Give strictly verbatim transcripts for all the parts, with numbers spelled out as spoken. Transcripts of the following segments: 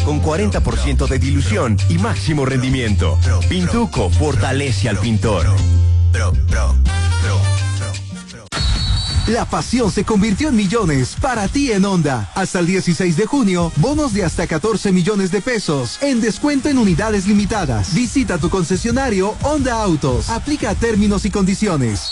con cuarenta por ciento de dilución y máximo rendimiento. Pintuco fortalece al pintor. La pasión se convirtió en millones para ti en Honda. Hasta el dieciséis de junio, bonos de hasta catorce millones de pesos en descuento en unidades limitadas. Visita tu concesionario Honda Autos. Aplica términos y condiciones.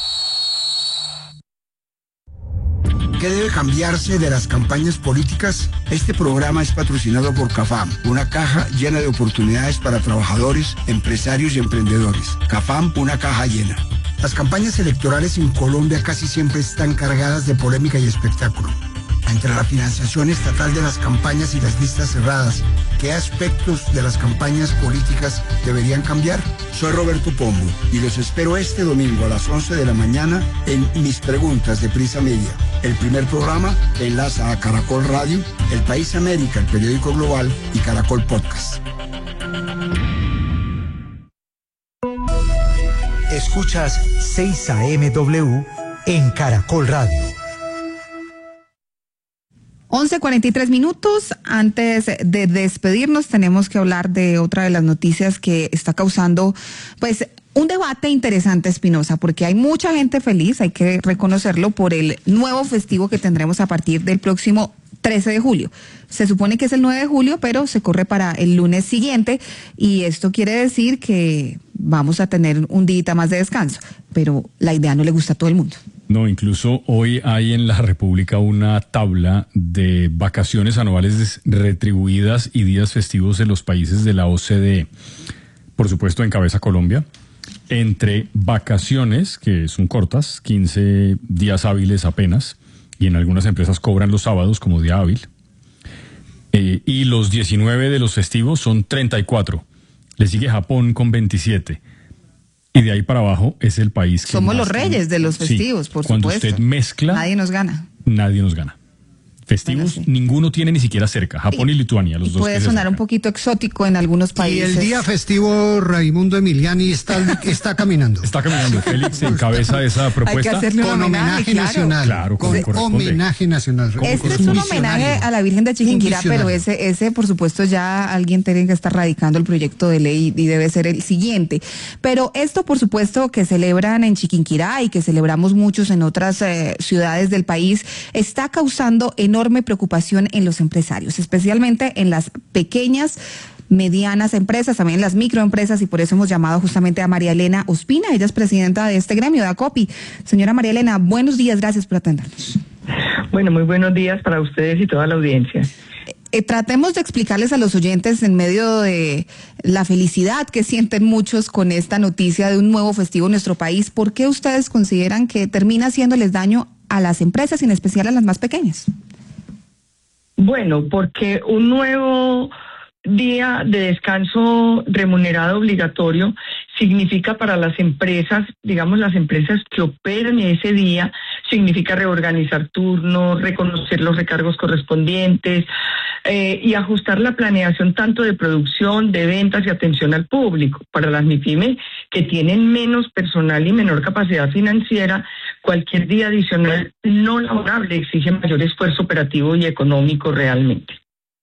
¿Qué debe cambiarse de las campañas políticas? Este programa es patrocinado por CAFAM, una caja llena de oportunidades para trabajadores, empresarios y emprendedores. CAFAM, una caja llena. Las campañas electorales en Colombia casi siempre están cargadas de polémica y espectáculo. Entre la financiación estatal de las campañas y las listas cerradas, ¿qué aspectos de las campañas políticas deberían cambiar? Soy Roberto Pombo y los espero este domingo a las once de la mañana en Mis Preguntas de Prisa Media, el primer programa que enlaza a Caracol Radio, El País América, el periódico global, y Caracol Podcast. Escuchas seis A M W en Caracol Radio. once cuarenta y tres minutos. Antes de despedirnos, tenemos que hablar de otra de las noticias que está causando, pues, un debate interesante, Espinosa, porque hay mucha gente feliz, hay que reconocerlo, por el nuevo festivo que tendremos a partir del próximo trece de julio. Se supone que es el nueve de julio, pero se corre para el lunes siguiente, y esto quiere decir que vamos a tener un día más de descanso, pero la idea no le gusta a todo el mundo. No, incluso hoy hay en la República una tabla de vacaciones anuales retribuidas y días festivos en los países de la O C D E. Por supuesto, encabeza Colombia. Entre vacaciones, que son cortas, quince días hábiles apenas, y en algunas empresas cobran los sábados como día hábil, eh, y los diecinueve de los festivos son treinta y cuatro. Le sigue Japón con veintisiete. Y de ahí para abajo es el país que somos más los reyes de los festivos, sí, por cuando supuesto. Cuando usted mezcla, nadie nos gana. Nadie nos gana. Festivos, bueno, sí. Ninguno tiene ni siquiera cerca. Japón y, y Lituania, los y dos. Puede sonar un poquito exótico en algunos países. Y el día festivo Raimundo Emiliani está, está caminando. Está caminando. Félix encabeza esa propuesta. Hay que hacerle un con homenaje, homenaje claro. nacional. Claro, con homenaje nacional. Este es un homenaje a la Virgen de Chiquinquirá, pero ese, ese, por supuesto, ya alguien tiene que estar radicando el proyecto de ley y debe ser el siguiente. Pero esto, por supuesto, que celebran en Chiquinquirá y que celebramos muchos en otras eh, ciudades del país, está causando enorme preocupación en los empresarios, especialmente en las pequeñas, medianas empresas, también en las microempresas, y por eso hemos llamado justamente a María Elena Ospina. Ella es presidenta de este gremio, de ACOPI. Señora María Elena, buenos días, gracias por atendernos. Bueno, muy buenos días para ustedes y toda la audiencia. Eh, tratemos de explicarles a los oyentes, en medio de la felicidad que sienten muchos con esta noticia de un nuevo festivo en nuestro país, ¿por qué ustedes consideran que termina haciéndoles daño a las empresas y en especial a las más pequeñas? Bueno, porque un nuevo día de descanso remunerado obligatorio significa para las empresas, digamos las empresas que operan ese día, significa reorganizar turnos, reconocer los recargos correspondientes eh, y ajustar la planeación tanto de producción, de ventas y atención al público. Para las MIPYME que tienen menos personal y menor capacidad financiera, cualquier día adicional no laborable exige mayor esfuerzo operativo y económico realmente.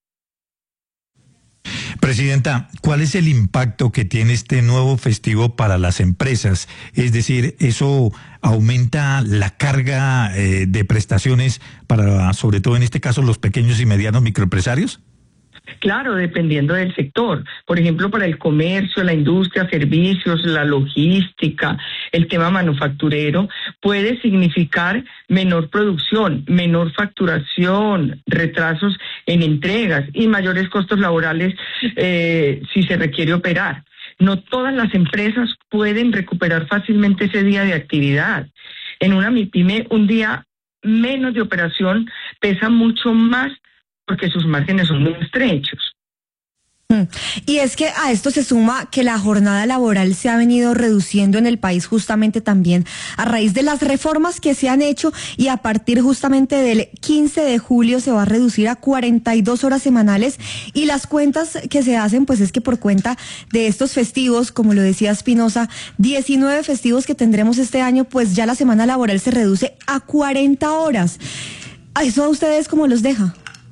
Presidenta, ¿cuál es el impacto que tiene este nuevo festivo para las empresas? Es decir, ¿eso aumenta la carga eh, de prestaciones para, sobre todo en este caso, los pequeños y medianos microempresarios? Claro, dependiendo del sector. Por ejemplo, para el comercio, la industria, servicios, la logística, el tema manufacturero, puede significar menor producción, menor facturación, retrasos en entregas y mayores costos laborales eh, si se requiere operar. No todas las empresas pueden recuperar fácilmente ese día de actividad. En una MIPYME, un día menos de operación pesa mucho más porque sus márgenes son muy estrechos. Y es que a esto se suma que la jornada laboral se ha venido reduciendo en el país justamente también a raíz de las reformas que se han hecho, y a partir justamente del quince de julio se va a reducir a cuarenta y dos horas semanales, y las cuentas que se hacen pues es que por cuenta de estos festivos, como lo decía Espinosa, diecinueve festivos que tendremos este año, pues ya la semana laboral se reduce a cuarenta horas. ¿A eso a ustedes cómo los deja?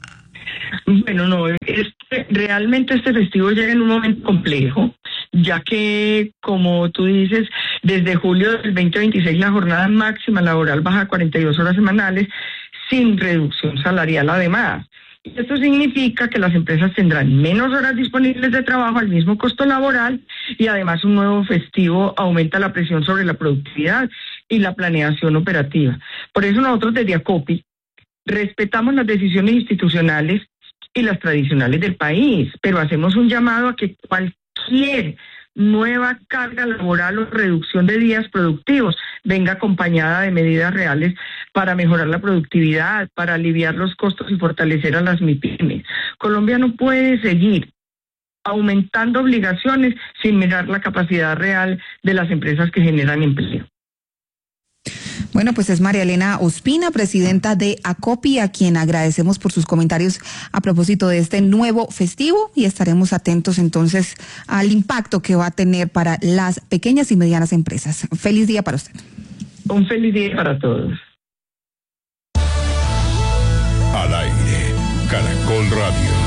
Bueno, no, este, realmente este festivo llega en un momento complejo, ya que, como tú dices, desde julio del veinte veintiséis la jornada máxima laboral baja a cuarenta y dos horas semanales sin reducción salarial además. Y esto significa que las empresas tendrán menos horas disponibles de trabajo al mismo costo laboral y además un nuevo festivo aumenta la presión sobre la productividad y la planeación operativa. Por eso nosotros desde ACOPI respetamos las decisiones institucionales y las tradicionales del país, pero hacemos un llamado a que cualquier nueva carga laboral o reducción de días productivos venga acompañada de medidas reales para mejorar la productividad, para aliviar los costos y fortalecer a las MIPYMES. Colombia no puede seguir aumentando obligaciones sin mirar la capacidad real de las empresas que generan empleo. Bueno, pues es María Elena Ospina, presidenta de ACOPI, a quien agradecemos por sus comentarios a propósito de este nuevo festivo y estaremos atentos entonces al impacto que va a tener para las pequeñas y medianas empresas. Feliz día para usted. Un feliz día para todos. Al aire, Caracol Radio.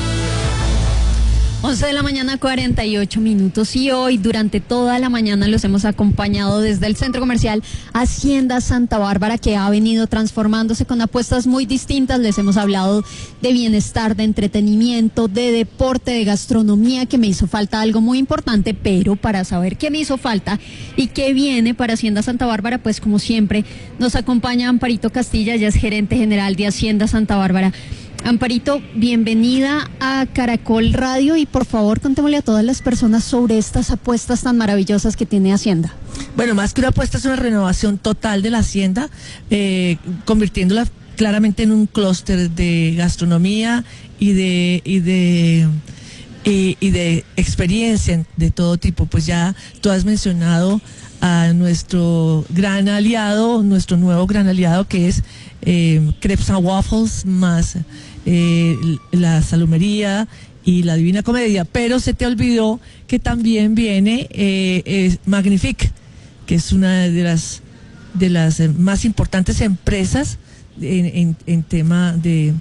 once de la mañana, cuarenta y ocho minutos, y hoy durante toda la mañana los hemos acompañado desde el centro comercial Hacienda Santa Bárbara, que ha venido transformándose con apuestas muy distintas. Les hemos hablado de bienestar, de entretenimiento, de deporte, de gastronomía, que me hizo falta algo muy importante, pero para saber qué me hizo falta y qué viene para Hacienda Santa Bárbara, pues como siempre nos acompaña Amparito Castilla, ella es gerente general de Hacienda Santa Bárbara. Amparito, bienvenida a Caracol Radio y por favor contémosle a todas las personas sobre estas apuestas tan maravillosas que tiene Hacienda. Bueno, más que una apuesta es una renovación total de la Hacienda, eh, convirtiéndola claramente en un clúster de gastronomía y de y de y, y de experiencia de todo tipo. Pues ya tú has mencionado a nuestro gran aliado, nuestro nuevo gran aliado, que es eh, Crepes and Waffles, más eh, la salumería y la Divina Comedia, pero se te olvidó que también viene eh, eh, Magnifique, que es una de las de las más importantes empresas en, en, en tema de,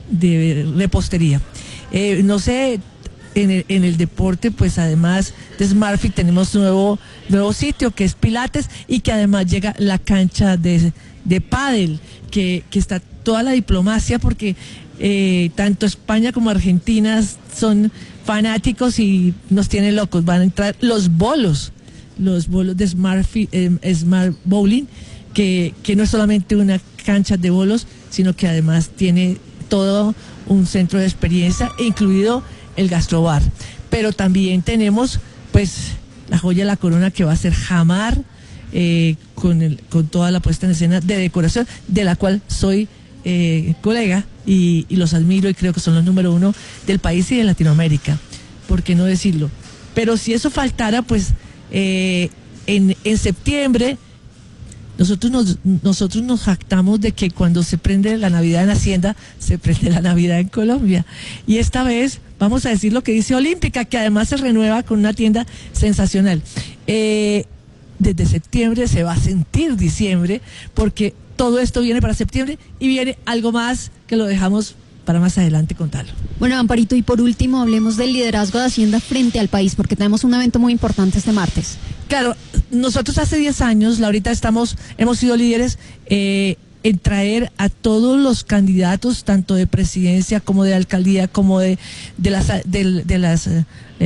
de repostería. Eh, no sé, en el, en el deporte, pues además de SmartFit tenemos un nuevo, nuevo sitio que es Pilates, y que además llega la cancha de, de pádel, que, que está toda la diplomacia, porque eh, tanto España como Argentina son fanáticos y nos tienen locos. Van a entrar los bolos, los bolos de Smart, eh, Smart Bowling, que, que no es solamente una cancha de bolos, sino que además tiene todo un centro de experiencia, incluido el gastrobar. Pero también tenemos pues la joya de la corona, que va a ser Jamar, eh, con, el, con toda la puesta en escena de decoración, de la cual soy eh, colega y, y los admiro, y creo que son los número uno del país y de Latinoamérica, ¿por qué no decirlo? Pero si eso faltara, pues eh, en, en septiembre nosotros nos, nosotros nos jactamos de que cuando se prende la Navidad en Hacienda, se prende la Navidad en Colombia. Y esta vez vamos a decir lo que dice Olímpica, que además se renueva con una tienda sensacional. Eh, desde septiembre se va a sentir diciembre, porque todo esto viene para septiembre y viene algo más que lo dejamos para más adelante contarlo. Bueno, Amparito, y por último hablemos del liderazgo de Hacienda frente al país, porque tenemos un evento muy importante este martes. Claro, nosotros hace diez años, Laurita, estamos, hemos sido líderes eh, en traer a todos los candidatos, tanto de presidencia como de alcaldía, como de, de las de, de las eh,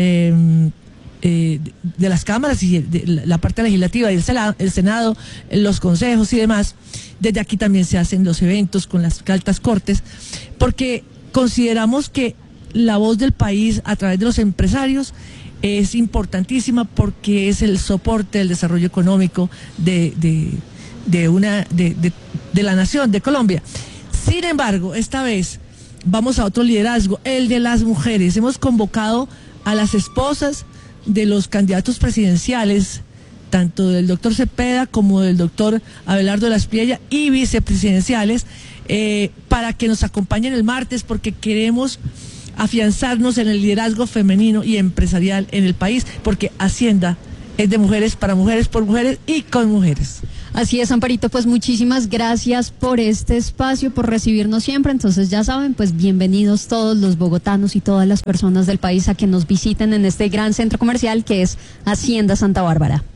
eh, de las cámaras y de la parte legislativa y el Senado, el Senado, los consejos y demás. Desde aquí también se hacen los eventos con las altas cortes, porque consideramos que la voz del país a través de los empresarios es importantísima, porque es el soporte del desarrollo económico de, de, de una de, de, de la nación, de Colombia. Sin embargo, esta vez vamos a otro liderazgo, el de las mujeres. Hemos convocado a las esposas de los candidatos presidenciales, tanto del doctor Cepeda como del doctor Abelardo de la Espriella, y vicepresidenciales, eh, para que nos acompañen el martes, porque queremos afianzarnos en el liderazgo femenino y empresarial en el país, porque Hacienda es de mujeres, para mujeres, por mujeres y con mujeres. Así es, Amparito, pues muchísimas gracias por este espacio, por recibirnos siempre. Entonces ya saben, pues bienvenidos todos los bogotanos y todas las personas del país a que nos visiten en este gran centro comercial que es Hacienda Santa Bárbara.